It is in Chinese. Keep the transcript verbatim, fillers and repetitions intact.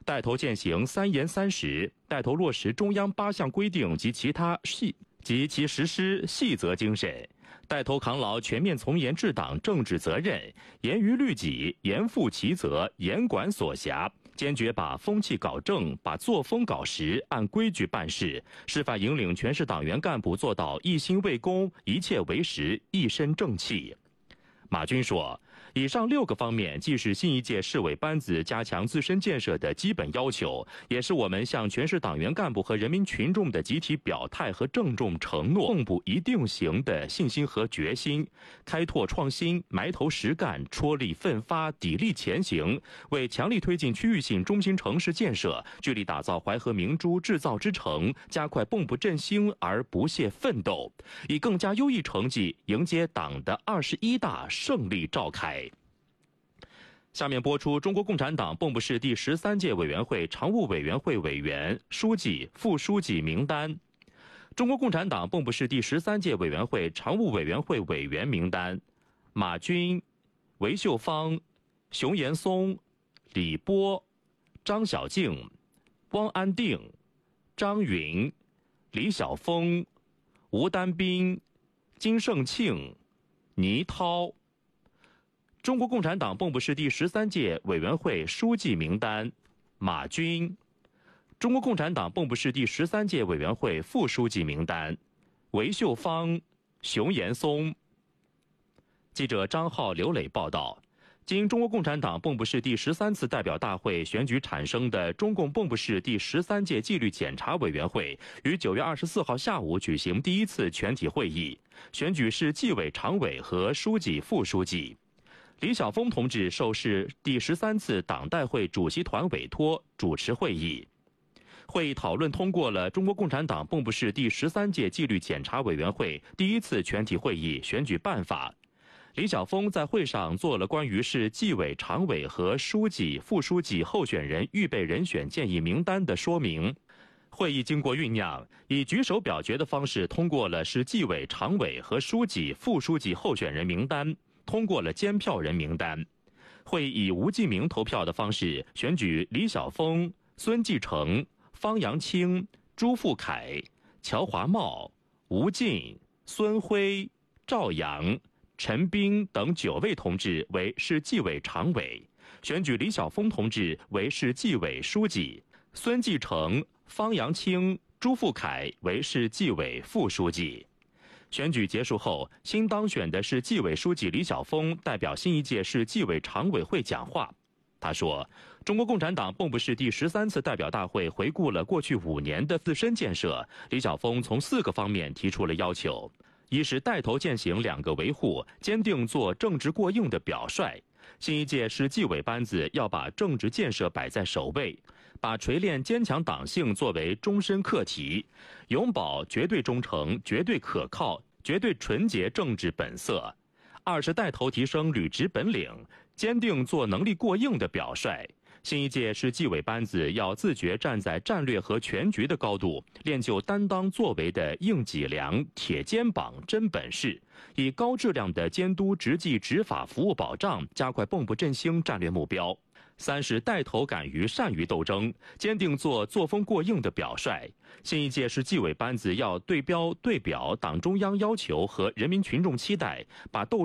带头践行三严三实，带头落实中央八项规定及其他细及其实施细则精神，带头扛牢全面从严治党政治责任，严于律己，严负其责，严管所辖，坚决把风气搞正，把作风搞实，按规矩办事，示范引领全市党员干部做到一心为公，一切为实，一身正气。马军说，以上六个方面既是新一届市委班子加强自身建设的基本要求，也是我们向全市党员干部和人民群众的集体表态和郑重承诺，共补一定行的信心和决心，开拓创新，埋头实干，戳力奋发，砥砺前行，为强力推进区域性中心城市建设，聚力打造淮河明珠制造之城，加快蚌埠振兴而不懈奋斗，以更加优异成绩迎接党的二十一大胜利召开。下面播出中国共产党蚌埠市第十三届委员会常务委员会委员、书记、副书记名单。中国共产党蚌埠市第十三届委员会常务委员会委员名单：马军、韦秀芳、熊延松、李波、张小静、汪安定、张云、李晓峰、吴丹斌、金盛庆、倪涛。中国共产党蚌埠市第十三届委员会书记名单：马军。中国共产党蚌埠市第十三届委员会副书记名单：韦秀芳、熊延松。记者张浩、刘磊报道，经中国共产党蚌埠市第十三次代表大会选举产生的中共蚌埠市第十三届纪律检查委员会于九月二十四号下午举行第一次全体会议，选举市纪委常委和书记、副书记。李晓峰同志受市第十三次党代会主席团委托主持会议。会议讨论通过了中国共产党蚌埠市第十三届纪律检查委员会第一次全体会议选举办法。李晓峰在会上做了关于市纪委常委和书记、副书记候选人预备人选建议名单的说明。会议经过酝酿，以举手表决的方式通过了市纪委常委和书记、副书记候选人名单，通过了监票人名单。会以无记名投票的方式选举李晓峰、孙继成、方阳清、朱富凯、乔华茂、吴进、孙辉、赵阳、陈斌等九位同志为市纪委常委，选举李晓峰同志为市纪委书记，孙继成、方阳清、朱富凯为市纪委副书记。选举结束后，新当选的市纪委书记李晓峰代表新一届市纪委常委会讲话。他说，中国共产党蚌埠市第十三次代表大会回顾了过去五年的自身建设，李晓峰从四个方面提出了要求：一是带头践行两个维护，坚定做政治过硬的表率。新一届市纪委班子要把政治建设摆在首位，把锤炼坚强党性作为终身课题，永保绝对忠诚、绝对可靠、绝对纯洁政治本色。二是带头提升履职本领，坚定做能力过硬的表率。新一届市纪委班子要自觉站在战略和全局的高度，练就担当作为的硬脊梁、铁肩膀、真本事，以高质量的监督执纪执法服务保障，加快蚌埠振兴战略目标。三是带头敢于善于斗争，坚定做作风过硬的表率。新一届市纪委班子要对标对表党中央要求和人民群众期待，把斗